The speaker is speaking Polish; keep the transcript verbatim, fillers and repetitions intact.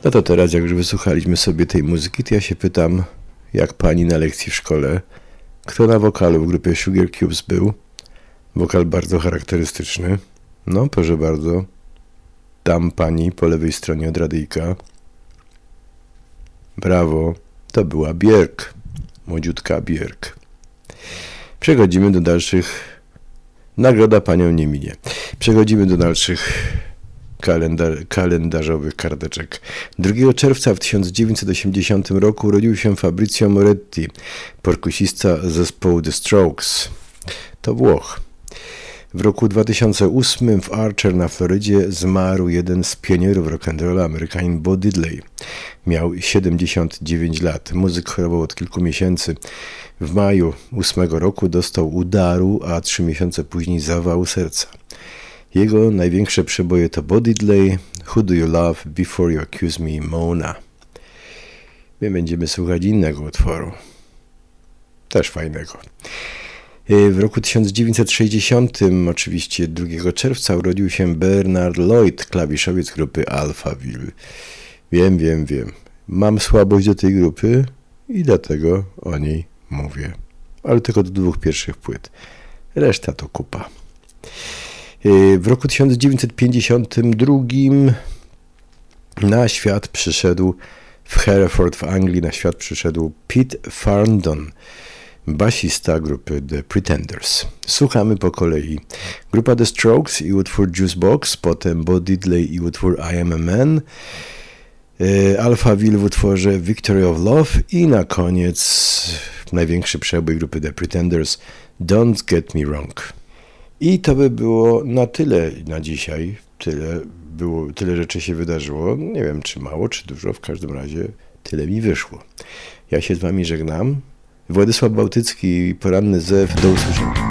No to teraz, jak już wysłuchaliśmy sobie tej muzyki, to ja się pytam, jak pani na lekcji w szkole, kto na wokalu w grupie Sugar Cubes był? Wokal bardzo charakterystyczny. No, proszę bardzo. Tam pani po lewej stronie od radyjka. Brawo. To była Björk. Młodziutka Björk. Przechodzimy do dalszych... Nagroda panią nie minie. Przechodzimy do dalszych kalendar... kalendarzowych karteczek. drugiego czerwca w tysiąc dziewięćset osiemdziesiątym roku urodził się Fabrizio Moretti, perkusista zespołu The Strokes. To Włoch. W roku dwa tysiące ósmym w Archer na Florydzie zmarł jeden z pionierów rock'n'rolla, Amerykanin Bo Diddley. Miał siedemdziesiąt dziewięć lat. Muzyk chorował od kilku miesięcy. W maju ósmego roku dostał udaru, a trzy miesiące później zawału serca. Jego największe przeboje to Bo Diddley, Who Do You Love, Before You Accuse Me, Mona. My będziemy słuchać innego utworu. Też fajnego. W roku tysiąc dziewięćset sześćdziesiątym, oczywiście drugiego czerwca, urodził się Bernard Lloyd, klawiszowiec grupy Alphaville. Wiem, wiem, wiem. Mam słabość do tej grupy i dlatego o niej mówię. Ale tylko do dwóch pierwszych płyt. Reszta to kupa. W roku tysiąc dziewięćset pięćdziesiątym drugim na świat przyszedł w Hereford w Anglii na świat przyszedł Pete Farndon, basista grupy The Pretenders. Słuchamy po kolei. Grupa The Strokes i utwór Juicebox, potem Bo Diddley i utwór I Am a Man, Alphaville w utworze Victory of Love i na koniec największy przebój grupy The Pretenders, Don't Get Me Wrong. I to by było na tyle na dzisiaj. Tyle, było, tyle rzeczy się wydarzyło. Nie wiem, czy mało, czy dużo. W każdym razie tyle mi wyszło. Ja się z wami żegnam. Władysław Bałtycki, Poranny Zew. Do usłyszenia.